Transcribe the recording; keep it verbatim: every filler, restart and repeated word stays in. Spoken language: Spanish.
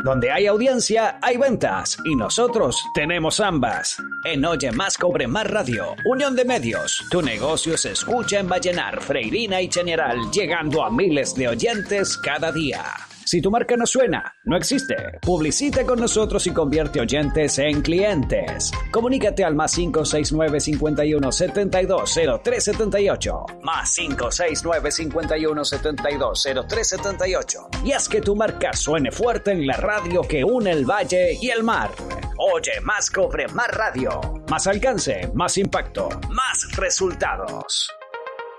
Donde hay audiencia, hay ventas. Y nosotros tenemos ambas. En Oye Más Cobre Más Radio, Unión de Medios. Tu negocio se escucha en Vallenar, Freirina y Chañaral, llegando a miles de oyentes cada día. Si tu marca no suena, no existe. Publicita con nosotros y convierte oyentes en clientes. Comunícate al más cinco seis nueve, cincuenta y uno, setenta y dos, cero tres setenta y ocho. Más cinco seis nueve, cincuenta y uno, setenta y dos, cero tres setenta y ocho. Y haz que tu marca suene fuerte en la radio que une el valle y el mar. Oye Más Cobre Más Radio. Más alcance, más impacto, más resultados.